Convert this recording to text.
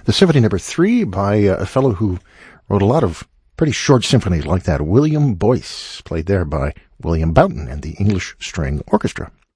The Symphony Number 3 by a fellow who wrote a lot of pretty short symphonies like that, William Boyce, played there by William Boughton and the English String Orchestra.